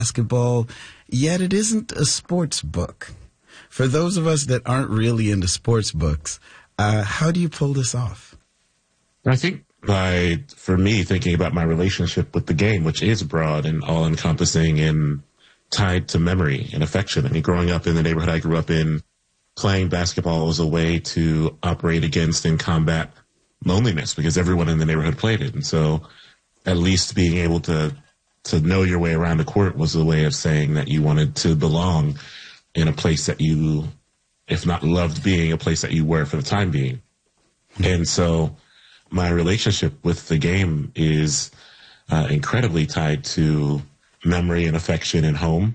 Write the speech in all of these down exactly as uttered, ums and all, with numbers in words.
basketball, yet it isn't a sports book. For those of us that aren't really into sports books, uh, how do you pull this off? I think by, for me, thinking about my relationship with the game, which is broad and all-encompassing and tied to memory and affection. I mean, growing up in the neighborhood I grew up in, playing basketball was a way to operate against and combat loneliness because everyone in the neighborhood played it. And so at least being able to to know your way around the court was a way of saying that you wanted to belong in a place that you, if not loved being, a place that you were for the time being. Mm-hmm. And so my relationship with the game is uh, incredibly tied to memory and affection and home.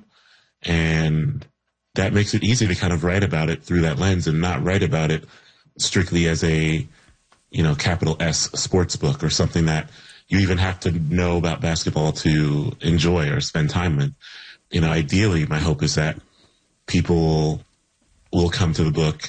And that makes it easy to kind of write about it through that lens and not write about it strictly as a, you know, capital S sports book or something that you even have to know about basketball to enjoy or spend time with. You know, ideally, my hope is that people will come to the book,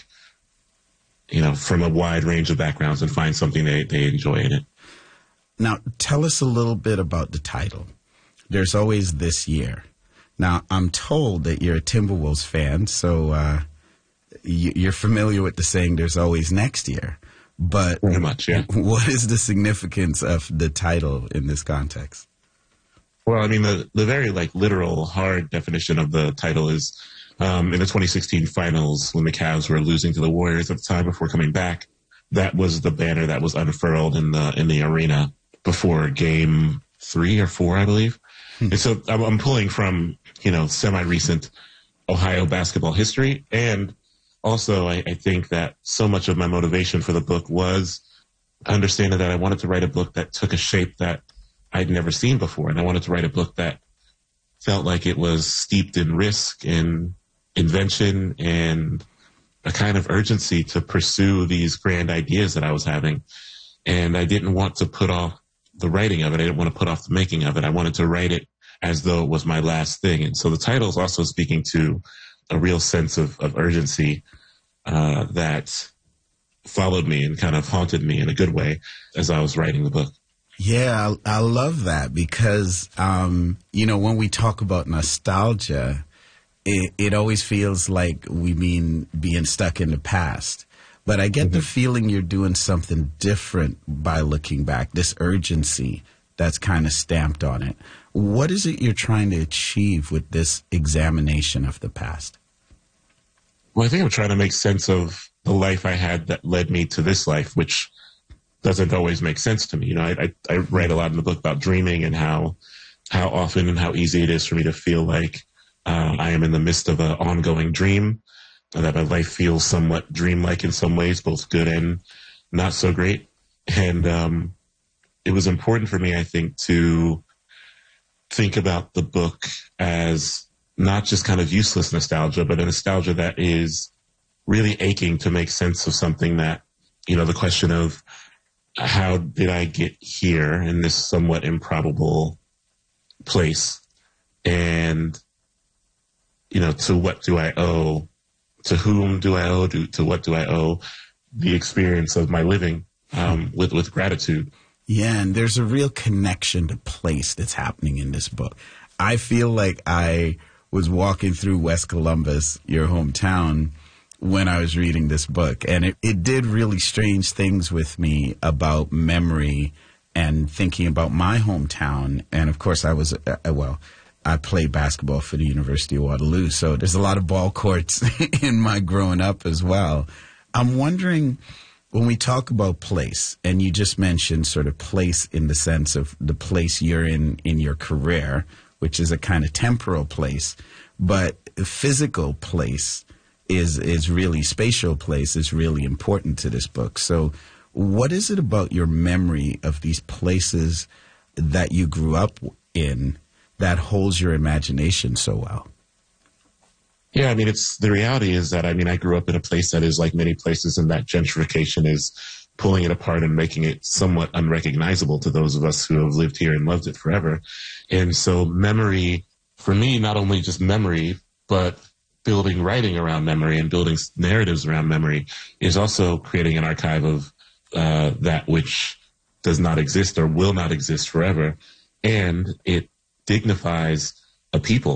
you know, from a wide range of backgrounds and find something they, they enjoy in it. Now, tell us a little bit about the title. There's Always This Year. Now, I'm told that you're a Timberwolves fan, so uh, you, you're familiar with the saying, there's always next year. But very much, yeah. What is the significance of the title in this context? Well, I mean, the, the very like literal hard definition of the title is um, in the twenty sixteen finals when the Cavs were losing to the Warriors at the time before coming back. That was the banner that was unfurled in the in the arena before game three or four, I believe. Hmm. And so I'm, I'm pulling from, you know, semi-recent Ohio basketball history. And also, I, I think that so much of my motivation for the book was understanding that I wanted to write a book that took a shape that I'd never seen before. And I wanted to write a book that felt like it was steeped in risk and invention and a kind of urgency to pursue these grand ideas that I was having. And I didn't want to put off the writing of it. I didn't want to put off the making of it. I wanted to write it as though it was my last thing. And so the title is also speaking to a real sense of, of urgency uh, that followed me and kind of haunted me in a good way as I was writing the book. Yeah, I, I love that because, um, you know, when we talk about nostalgia, it, it always feels like we mean being stuck in the past. But I get mm-hmm. the feeling you're doing something different by looking back, this urgency that's kind of stamped on it. What is it you're trying to achieve with this examination of the past? Well, I think I'm trying to make sense of the life I had that led me to this life, which doesn't always make sense to me. You know, I, I, I write a lot in the book about dreaming and how how often and how easy it is for me to feel like uh, I am in the midst of an ongoing dream, and that my life feels somewhat dreamlike in some ways, both good and not so great. And um, it was important for me, I think, to think about the book as not just kind of useless nostalgia, but a nostalgia that is really aching to make sense of something that, you know, the question of how did I get here in this somewhat improbable place? And, you know, to what do I owe? To whom do I owe? To, to what do I owe the experience of my living um, with, with gratitude? Yeah, and there's a real connection to place that's happening in this book. I feel like I was walking through West Columbus, your hometown, when I was reading this book. And it, it did really strange things with me about memory and thinking about my hometown. And, of course, I was, uh, well, I played basketball for the University of Waterloo, so there's a lot of ball courts in my growing up as well. I'm wondering, when we talk about place, and you just mentioned sort of place in the sense of the place you're in in your career, which is a kind of temporal place, but physical place is is really, spatial place is really important to this book. So what is it about your memory of these places that you grew up in that holds your imagination so well? Yeah, I mean, it's the reality is that, I mean, I grew up in a place that is like many places, and that gentrification is pulling it apart and making it somewhat unrecognizable to those of us who have lived here and loved it forever. And so memory, for me, not only just memory, but building writing around memory and building narratives around memory is also creating an archive of uh, that which does not exist or will not exist forever. And it dignifies a people.